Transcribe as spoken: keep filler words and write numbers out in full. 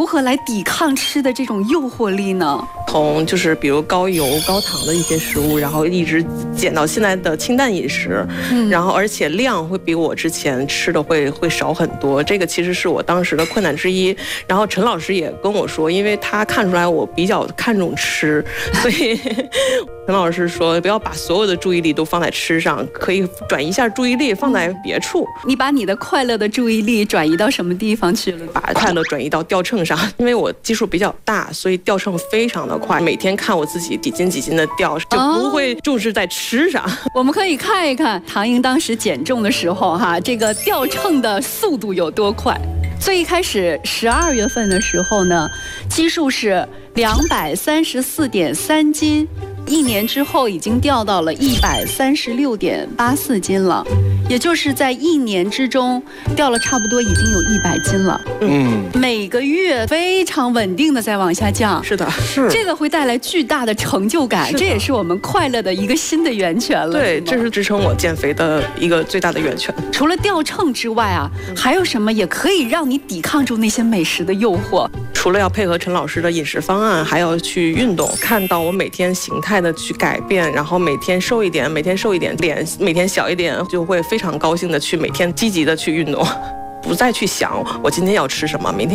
如何来抵抗吃的这种诱惑力呢？ 从就是比如高油高糖的一些食物，然后一直减到现在的清淡饮食，嗯、然后而且量会比我之前吃的会会少很多，这个其实是我当时的困难之一。然后陈老师也跟我说，因为他看出来我比较看重吃，所以陈老师说不要把所有的注意力都放在吃上，可以转移一下注意力放在别处。 你把你的快乐的注意力转移到什么地方去了？ 把快乐转移到吊秤上，因为我基数比较大，所以吊秤非常的快，每天看我自己几斤几斤的吊，就不会重视在吃上。哦、 我们可以看一看唐英当时减重的时候哈，这个吊秤的速度有多快。最一开始十二月份的时候呢，基数是两百三十四点三斤，一年之后已经掉到了一百三十六点八四斤了，也就是在一年之中掉了差不多已经有一百斤了。嗯，每个月非常稳定的在往下降。 是的，是这个会带来巨大的成就感，这也是我们快乐的一个新的源泉了。 对，这是支撑我减肥的一个最大的源泉。 除了吊秤之外啊，还有什么也可以让你抵抗住那些美食的诱惑？ 除了要配合陈老师的饮食方案，还要去运动，看到我每天形态的去改变，然后每天瘦一点，每天瘦一点，脸每天小一点，就会非常高兴的去每天积极的去运动，不再去想我今天要吃什么，明天